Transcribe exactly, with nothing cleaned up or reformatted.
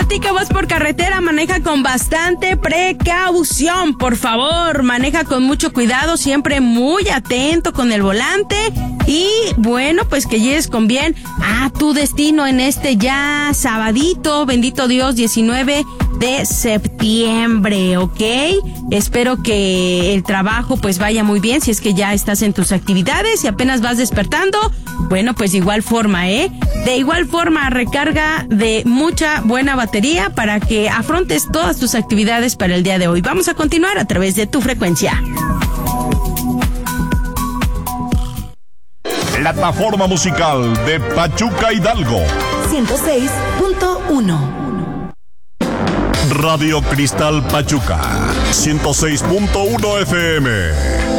ti que vas por carretera, maneja con bastante precaución, por favor, maneja con mucho cuidado, siempre muy atento con el volante y bueno, pues que llegues con bien a tu destino en este ya sabadito, bendito Dios, diecinueve de septiembre, ¿ok? Espero que el trabajo pues vaya muy bien, si es que ya estás en tus actividades y apenas vas despertando, bueno, pues de igual forma, ¿eh? De igual forma, recarga de mucha buena batería para que afrontes todas tus actividades para el día de hoy. Vamos a continuar a través de tu frecuencia. Plataforma musical de Pachuca Hidalgo. ciento seis punto uno. Radio Cristal Pachuca, ciento seis punto uno F M.